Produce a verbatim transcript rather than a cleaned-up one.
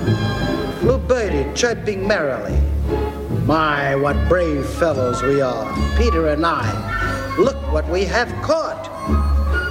Bluebirdie chirping merrily. My, what brave fellows we are, Peter and I. Look what we have caught.